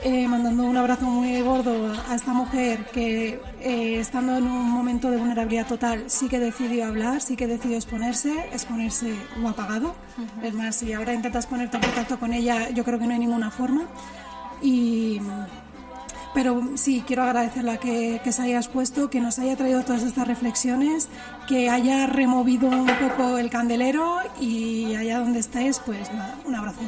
mandando un abrazo muy gordo a esta mujer que, estando en un momento de vulnerabilidad total, sí que decidió hablar, sí que decidió exponerse lo ha pagado. Es más, si ahora intentas ponerte en contacto con ella, yo creo que no hay ninguna forma. Pero sí, quiero agradecerla que se haya expuesto, que nos haya traído todas estas reflexiones, que haya removido un poco el candelero, y allá donde estés, pues nada, un abrazo.